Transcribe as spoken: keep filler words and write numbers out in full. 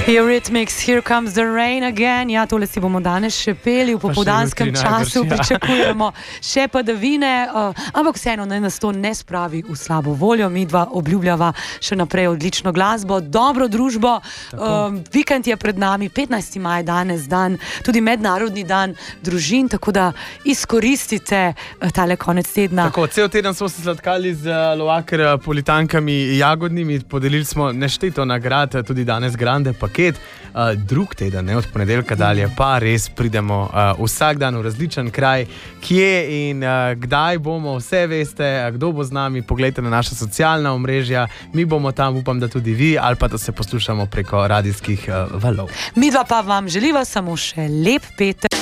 Eurythmics, Here Comes the Rain Again. Ja, tole si bomo danes še peli v popoldanskem času, ja. pričakujemo še padavine, uh, ampak vseeno naj nas to ne spravi v slabo voljo. Mi dva obljubljava še naprej odlično glasbo, dobro družbo. Um, vikend je pred nami, petnajsti maj danes, dan, tudi mednarodni dan družin, tako da izkoristite uh, tale konec tedna. Tako, cel teden smo se sladkali z uh, Loaker politankami jagodnimi, podelili smo nešteto nagrad, tudi danes grande paket. Uh, drug teden, ne, od ponedeljka dalje, pa res pridemo uh, vsak dan v različen kraj, kje in uh, kdaj bomo, vse veste, kdo bo z nami, poglejte na naša socialna omrežja, mi bomo tam, upam, da tudi vi, ali pa da se poslušamo preko radijskih uh, valov. Midva pa vam želiva samo še lep petek.